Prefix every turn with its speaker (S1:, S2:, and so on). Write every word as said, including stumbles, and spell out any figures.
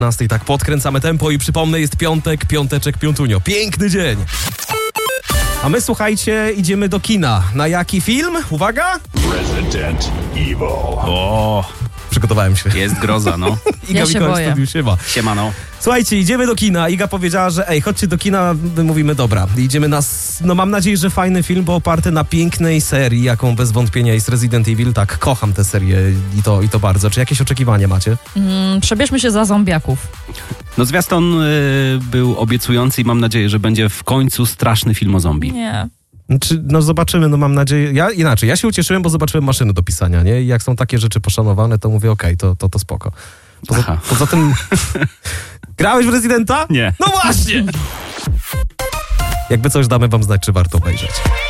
S1: I tak podkręcamy tempo i przypomnę, jest piątek, piąteczek, piątunio. Piękny dzień. A my, słuchajcie, idziemy do kina. Na jaki film? Uwaga!
S2: Resident Evil.
S3: O,
S1: Przygotowałem się.
S3: jest groza, no.
S1: Iga
S4: Ja się
S1: Mikołaj
S4: boję.
S1: zrobił szyba.
S3: Siemano.
S1: Słuchajcie, idziemy do kina. Iga powiedziała, że ej, chodźcie do kina. My mówimy, dobra. Idziemy na, no mam nadzieję, że fajny film, bo oparty na pięknej serii, jaką bez wątpienia jest Resident Evil. Tak, kocham tę serię i to, i to bardzo. Czy jakieś oczekiwania macie?
S4: Mm, przebierzmy się za zombiaków.
S3: No zwiastun y, był obiecujący i mam nadzieję, że będzie w końcu straszny film o zombie.
S4: Nie.
S1: Czy, no zobaczymy, no mam nadzieję. Ja inaczej, ja się ucieszyłem, bo zobaczyłem maszyny do pisania, nie? I jak są takie rzeczy poszanowane, to mówię, okej, okay, to, to, to spoko. Poza,
S3: Aha.
S1: poza tym... Grałeś w Residenta?
S3: Nie.
S1: No właśnie! Jakby coś, damy wam znać, czy warto obejrzeć.